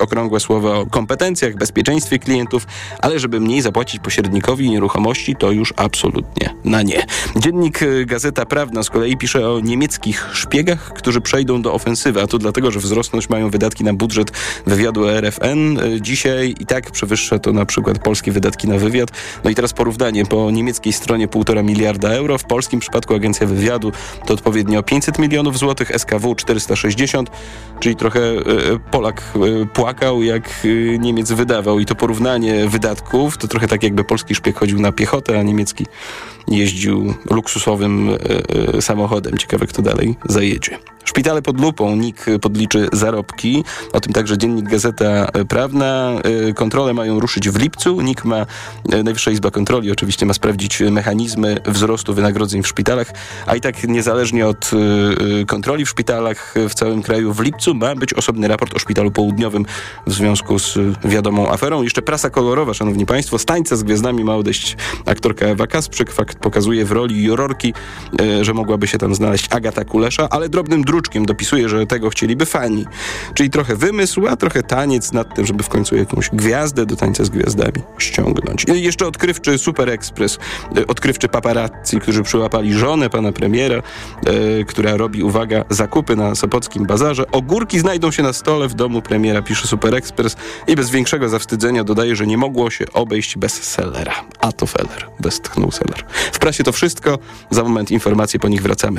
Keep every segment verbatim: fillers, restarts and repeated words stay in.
okrągłe słowa o kompetencjach, bezpieczeństwie klientów, ale żeby mniej zapłacić pośrednikowi nieruchomości, to już absolutnie na nie. Dziennik Gazeta Prawna z kolei pisze o niemieckich szpiegach, którzy przejdą do ofensywy, a to dlatego, że wzrosnąć mają wydatki na budżet wywiadu R F N. Dzisiaj i tak przewyższa to na przykład polskie wydatki na wywiad. No i teraz porównanie. Po niemieckiej stronie półtora miliarda euro, w polskim przypadku Agencja Wywiadu to odpowiednio pięćset milionów złotych, S K W czterysta sześćdziesiąt, czyli trochę Polak płakał, jak Niemiec wydawał. I to porównanie wydatków to trochę tak, jakby polski szpieg chodził na piechotę, a niemiecki jeździł luksusowym e, samochodem. Ciekawe, kto dalej zajedzie. Szpitale pod lupą. N I K podliczy zarobki. O tym także dziennik Gazeta Prawna. E, kontrole mają ruszyć w lipcu. N I K ma, e, Najwyższa Izba Kontroli oczywiście ma sprawdzić mechanizmy wzrostu wynagrodzeń w szpitalach, a i tak niezależnie od e, kontroli w szpitalach w całym kraju w lipcu ma być osobny raport o Szpitalu Południowym w związku z wiadomą aferą. Jeszcze prasa kolorowa, szanowni państwo. Z Tańca z gwiazdami ma odejść aktorka Ewa Kasprzyk. Fakt pokazuje w roli jurorki, e, że mogłaby się tam znaleźć Agata Kulesza, ale drobnym druczkiem dopisuje, że tego chcieliby fani. Czyli trochę wymysł, a trochę taniec nad tym, żeby w końcu jakąś gwiazdę do Tańca z gwiazdami ściągnąć. I jeszcze odkrywczy Super Express, e, odkrywczy paparazzi, którzy przyłapali żonę pana premiera, e, która robi, uwaga, zakupy na Sopockim Bazarze. Ogórki znajdą się na stole w domu premiera, pisze Super Express i bez większego zawstydzenia dodaje, że nie mogło się obejść bez sellera. A to feller, westchnął seller. W prasie to wszystko. Za moment informacje, po nich wracamy.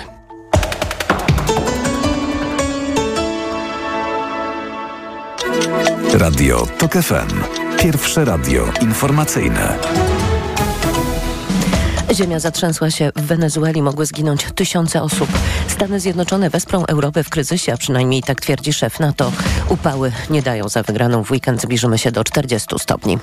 Radio TOK F M. Pierwsze radio informacyjne. Ziemia zatrzęsła się w Wenezueli, mogły zginąć tysiące osób. Stany Zjednoczone wesprą Europę w kryzysie, a przynajmniej tak twierdzi szef NATO. Upały nie dają za wygraną. W weekend zbliżymy się do czterdziestu stopni.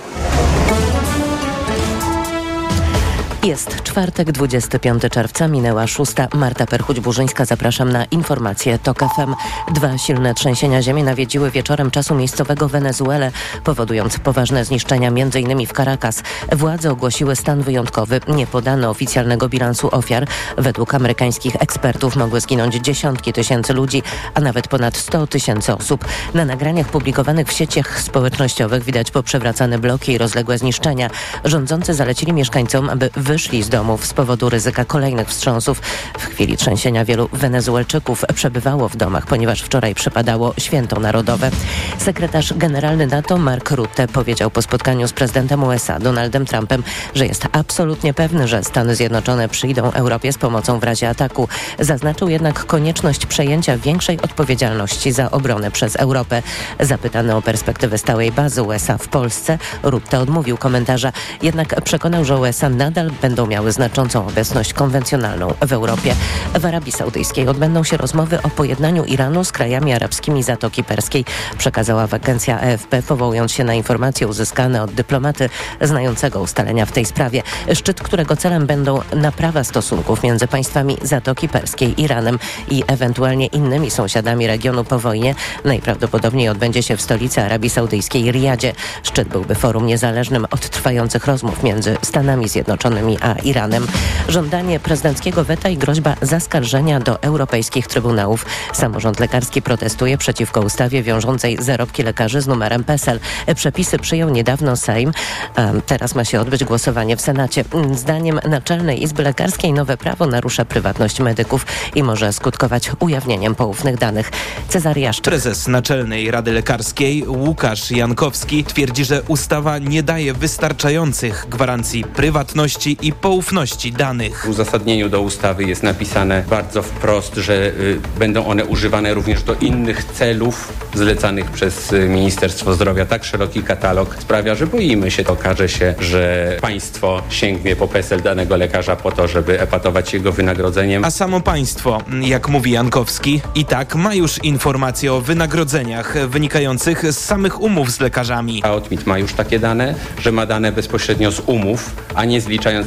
Jest czwartek, dwudziestego piątego czerwca, minęła szósta. Marta Perchuć-Burzyńska, zapraszam na informacje TOK F M. Dwa silne trzęsienia ziemi nawiedziły wieczorem czasu miejscowego Wenezuelę, powodując poważne zniszczenia m.in. w Caracas. Władze ogłosiły stan wyjątkowy. Nie podano oficjalnego bilansu ofiar. Według amerykańskich ekspertów mogły zginąć dziesiątki tysięcy ludzi, a nawet ponad sto tysięcy osób. Na nagraniach publikowanych w sieciach społecznościowych widać poprzewracane bloki i rozległe zniszczenia. Rządzący zalecili mieszkańcom, aby wyszli z domów z powodu ryzyka kolejnych wstrząsów. W chwili trzęsienia wielu Wenezuelczyków przebywało w domach, ponieważ wczoraj przypadało święto narodowe. Sekretarz generalny NATO Mark Rutte powiedział po spotkaniu z prezydentem U S A Donaldem Trumpem, że jest absolutnie pewny, że Stany Zjednoczone przyjdą Europie z pomocą w razie ataku. Zaznaczył jednak konieczność przejęcia większej odpowiedzialności za obronę przez Europę. Zapytany o perspektywę stałej bazy U S A w Polsce, Rutte odmówił komentarza, jednak przekonał, że U S A nadal będą miały znaczącą obecność konwencjonalną w Europie. W Arabii Saudyjskiej odbędą się rozmowy o pojednaniu Iranu z krajami arabskimi Zatoki Perskiej, przekazała agencja A F P, powołując się na informacje uzyskane od dyplomaty znającego ustalenia w tej sprawie. Szczyt, którego celem będą naprawa stosunków między państwami Zatoki Perskiej, Iranem i ewentualnie innymi sąsiadami regionu po wojnie, najprawdopodobniej odbędzie się w stolicy Arabii Saudyjskiej, Riyadzie. Szczyt byłby forum niezależnym od trwających rozmów między Stanami Zjednoczonymi a Iranem. Żądanie prezydenckiego weta i groźba zaskarżenia do europejskich trybunałów. Samorząd lekarski protestuje przeciwko ustawie wiążącej zarobki lekarzy z numerem PESEL. Przepisy przyjął niedawno Sejm, a teraz ma się odbyć głosowanie w Senacie. Zdaniem Naczelnej Izby Lekarskiej nowe prawo narusza prywatność medyków i może skutkować ujawnieniem poufnych danych. Cezary Jaszczyk. Prezes Naczelnej Rady Lekarskiej Łukasz Jankowski twierdzi, że ustawa nie daje wystarczających gwarancji prywatności i poufności danych. W uzasadnieniu do ustawy jest napisane bardzo wprost, że y, będą one używane również do innych celów zlecanych przez y, Ministerstwo Zdrowia. Tak szeroki katalog sprawia, że boimy się, okaże się, że państwo sięgnie po PESEL danego lekarza po to, żeby epatować jego wynagrodzeniem. A samo państwo, jak mówi Jankowski, i tak ma już informacje o wynagrodzeniach wynikających z samych umów z lekarzami. A OTMiT ma już takie dane, że ma dane bezpośrednio z umów, a nie zliczając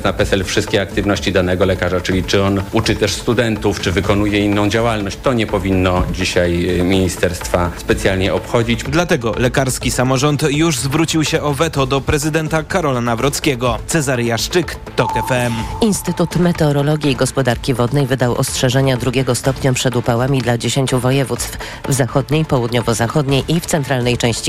wpisując na PESEL wszystkie aktywności danego lekarza, czyli czy on uczy też studentów, czy wykonuje inną działalność. To nie powinno dzisiaj ministerstwa specjalnie obchodzić. Dlatego lekarski samorząd już zwrócił się o weto do prezydenta Karola Nawrockiego. Cezary Jaszczyk, TOK F M. Instytut Meteorologii i Gospodarki Wodnej wydał ostrzeżenia drugiego stopnia przed upałami dla dziesięciu województw w zachodniej, południowo-zachodniej i w centralnej części